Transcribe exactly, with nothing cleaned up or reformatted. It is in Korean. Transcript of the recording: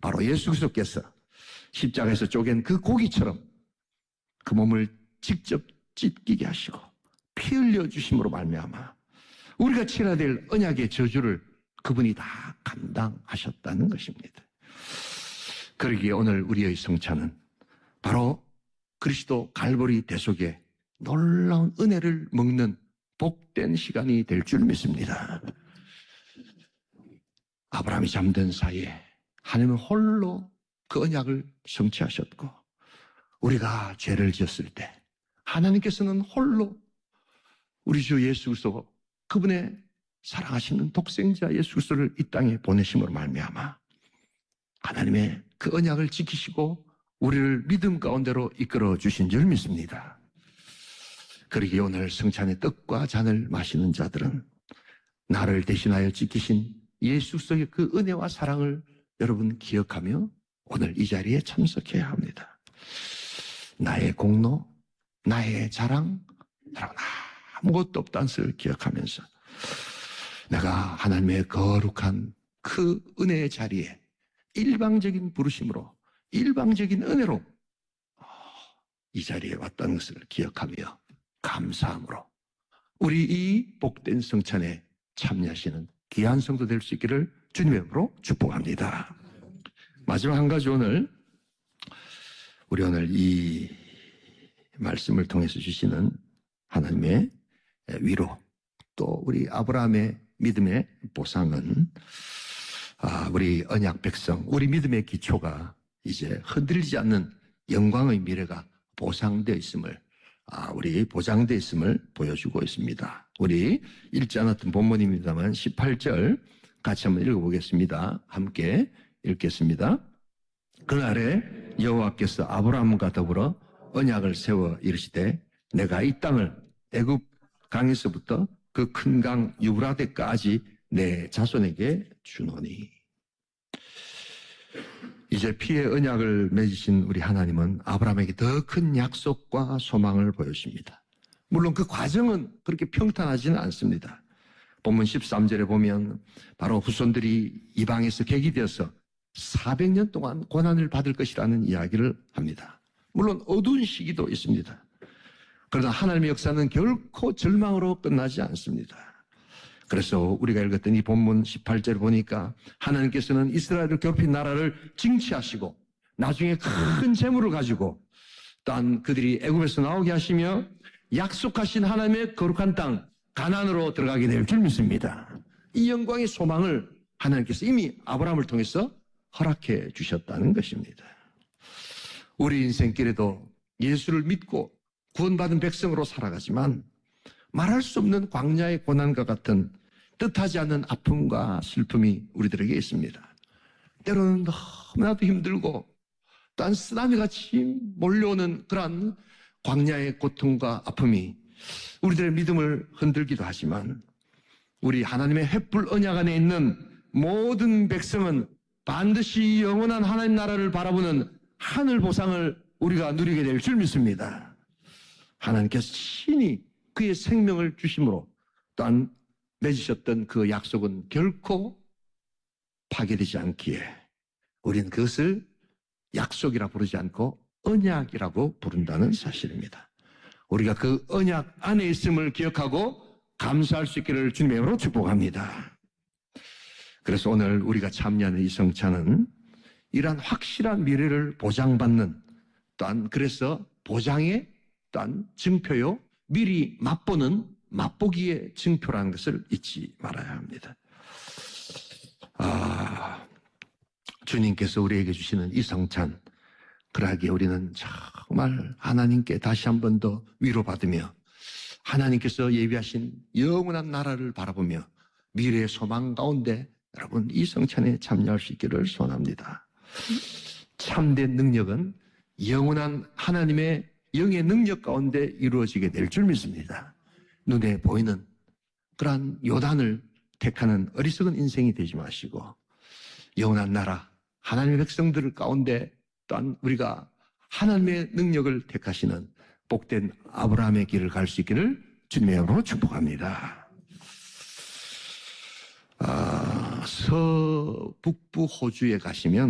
바로 예수 그리스도께서 십자가에서 쪼갠 그 고기처럼 그 몸을 직접 찢기게 하시고 피 흘려 주심으로 말미암아 우리가 치러야 될 언약의 저주를 그분이 다 감당하셨다는 것입니다. 그러기에 오늘 우리의 성찬은 바로 그리스도 갈보리 대속의 놀라운 은혜를 먹는 복된 시간이 될 줄 믿습니다. 아브라함이 잠든 사이에 하나님은 홀로 그 언약을 성취하셨고 우리가 죄를 지었을 때 하나님께서는 홀로 우리 주 예수 그리스도 그분의 사랑하시는 독생자 예수 그리스도를 이 땅에 보내심으로 말미암아 하나님의 그 언약을 지키시고 우리를 믿음 가운데로 이끌어 주신 줄 믿습니다. 그러기에 오늘 성찬의 떡과 잔을 마시는 자들은 나를 대신하여 지키신 예수 그리스도의 그 은혜와 사랑을 여러분 기억하며 오늘 이 자리에 참석해야 합니다. 나의 공로, 나의 자랑, 여러분 아무것도 없다는 것을 기억하면서 내가 하나님의 거룩한 그 은혜의 자리에 일방적인 부르심으로 일방적인 은혜로 이 자리에 왔다는 것을 기억하며 감사함으로 우리 이 복된 성찬에 참여하시는 귀한 성도 될 수 있기를 주님의 이름으로 축복합니다. 마지막 한 가지 오늘 우리 오늘 이 말씀을 통해서 주시는 하나님의 위로 또 우리 아브라함의 믿음의 보상은 아, 우리 언약 백성, 우리 믿음의 기초가 이제 흔들리지 않는 영광의 미래가 보상되어 있음을, 아, 우리 보장되어 있음을 보여주고 있습니다. 우리 읽지 않았던 본문입니다만 십팔 절 같이 한번 읽어보겠습니다. 함께 읽겠습니다. 그날에 여호와께서 아브라함과 더불어 언약을 세워 이르시되 내가 이 땅을 애굽 강에서부터 그 큰 강 유브라데까지 내 자손에게 주노니. 이제 피의 언약을 맺으신 우리 하나님은 아브라함에게 더 큰 약속과 소망을 보여줍니다. 물론 그 과정은 그렇게 평탄하지는 않습니다. 본문 십삼 절에 보면 바로 후손들이 이방에서 객이되어서 사백 년 동안 고난을 받을 것이라는 이야기를 합니다. 물론 어두운 시기도 있습니다. 그러나 하나님의 역사는 결코 절망으로 끝나지 않습니다. 그래서 우리가 읽었던 이 본문 십팔 절 보니까 하나님께서는 이스라엘을 괴롭힌 나라를 징치하시고 나중에 큰 재물을 가지고 또한 그들이 애굽에서 나오게 하시며 약속하신 하나님의 거룩한 땅 가나안으로 들어가게 될 줄 믿습니다. 이 영광의 소망을 하나님께서 이미 아브라함을 통해서 허락해 주셨다는 것입니다. 우리 인생길에도 예수를 믿고 구원받은 백성으로 살아가지만 말할 수 없는 광야의 고난과 같은 뜻하지 않는 아픔과 슬픔이 우리들에게 있습니다. 때로는 너무나도 힘들고 또한 쓰나미같이 몰려오는 그러한 광야의 고통과 아픔이 우리들의 믿음을 흔들기도 하지만 우리 하나님의 횃불 언약 안에 있는 모든 백성은 반드시 영원한 하나님 나라를 바라보는 하늘 보상을 우리가 누리게 될 줄 믿습니다. 하나님께서 친히 그의 생명을 주심으로 또한 맺으셨던 그 약속은 결코 파괴되지 않기에 우리는 그것을 약속이라 부르지 않고 언약이라고 부른다는 사실입니다. 우리가 그 언약 안에 있음을 기억하고 감사할 수 있기를 주님의 이름으로 축복합니다. 그래서 오늘 우리가 참여하는 이 성찬은 이러한 확실한 미래를 보장받는 또한 그래서 보장의 또한 증표요 미리 맛보는 맛보기의 증표라는 것을 잊지 말아야 합니다. 아, 주님께서 우리에게 주시는 이 성찬 그러기에 우리는 정말 하나님께 다시 한 번 더 위로받으며 하나님께서 예비하신 영원한 나라를 바라보며 미래의 소망 가운데 여러분 이 성찬에 참여할 수 있기를 소원합니다. 참된 능력은 영원한 하나님의 영의 능력 가운데 이루어지게 될 줄 믿습니다. 눈에 보이는 그러한 요단을 택하는 어리석은 인생이 되지 마시고 영원한 나라 하나님의 백성들 가운데 또한 우리가 하나님의 능력을 택하시는 복된 아브라함의 길을 갈 수 있기를 주님의 이름으로 축복합니다. 아, 서북부 호주에 가시면